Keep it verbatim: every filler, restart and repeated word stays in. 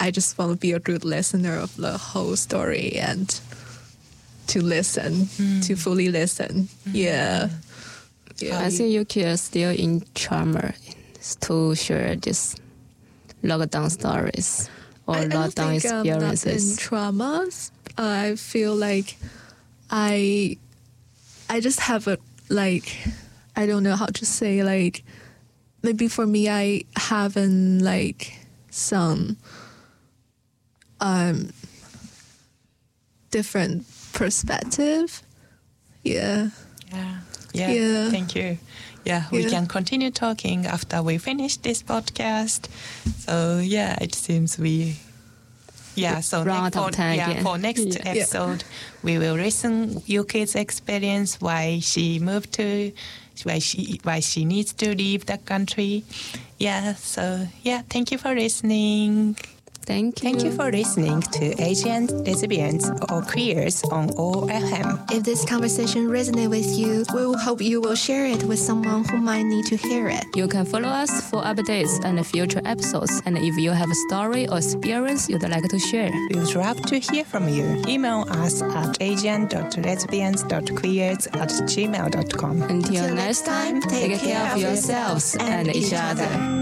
I just want to be a good listener of the whole story and to listen, mm. to fully listen. Mm. Yeah. yeah. I think Yuki is still in trauma to share this lockdown stories or I, lockdown I experiences. I'm not in traumas. I feel like I, I just have a, like, I don't know how to say, like, maybe for me, I haven't, like, some um, different perspective. Yeah. Yeah. Yeah. Yeah. Thank you. Yeah, we yeah. can continue talking after we finish this podcast. So, yeah, it seems we... Yeah, so next, for, yeah, for next yeah. episode, yeah. we will listen Yuki's experience, why she moved to... Why she why she needs to leave the country. Yeah, so yeah, thank you for listening. Thank you. Thank you for listening to Asian Lesbians or Queers on O F M. If this conversation resonates with you, we will hope you will share it with someone who might need to hear it. You can follow us for updates and future episodes. And if you have a story or experience you'd like to share, we'd love to hear from you. Email us at asian dot lesbians dot queers at gmail dot com. Until, Until next time, take, take care, care of yourselves and each other.